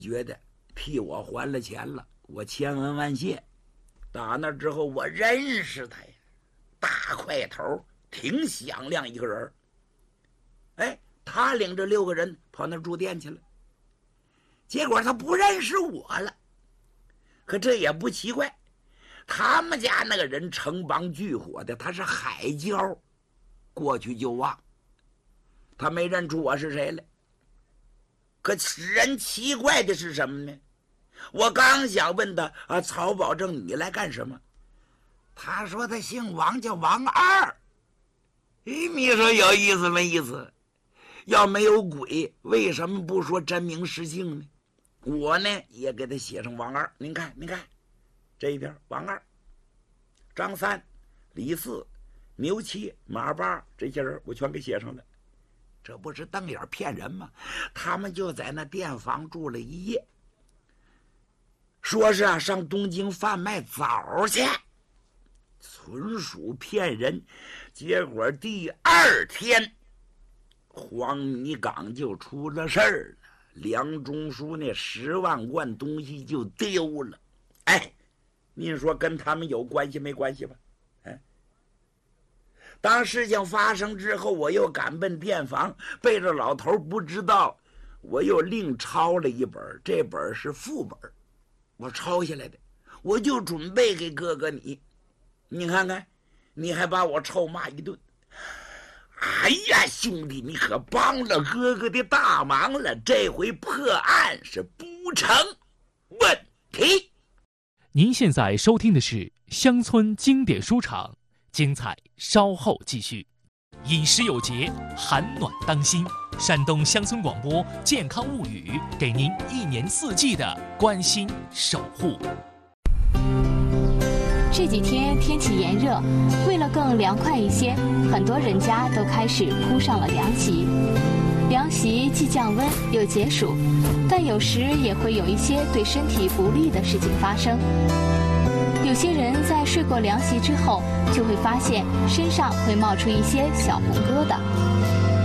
觉得替我还了钱了，我千恩万谢。打那之后，我认识他呀，大块头，挺响亮一个人。哎，他领着6个人跑那住店去了，结果他不认识我了。可这也不奇怪，他们家那个人城邦巨火的，他是海椒，过去就忘，他没认出我是谁来。可使人奇怪的是什么呢？我刚想问他啊，曹保正你来干什么？他说他姓王，叫王二。你说有意思没意思？要没有鬼，为什么不说真名实姓呢？我呢也给他写上王二。您看这一边，王二、张三、李四、牛七、马八，这些人我全给写上了。这不是瞪眼骗人吗？他们就在那店房住了1夜，说是上东京贩卖枣去，纯属骗人。结果第2天，黄泥岗就出了事儿了，梁中书那10万贯东西就丢了。哎，您说跟他们有关系没关系吧？当事情发生之后，我又赶奔店房，被这老头不知道，我又另抄了一本，这本是副本，我抄下来的，我就准备给哥哥你，你看看，你还把我臭骂一顿。哎呀，兄弟，你可帮了哥哥的大忙了，这回破案是不成问题。 您现在收听的是乡村经典书场，精彩稍后继续。饮食有节，寒暖当心。山东乡村广播健康物语，给您1年4季的关心守护。 这几天天气炎热，为了更凉快一些，很多人家都开始铺上了凉席。凉席既降温又解暑，但有时也会有一些对身体不利的事情发生。有些人在睡过凉席之后，就会发现身上会冒出一些小红疙瘩。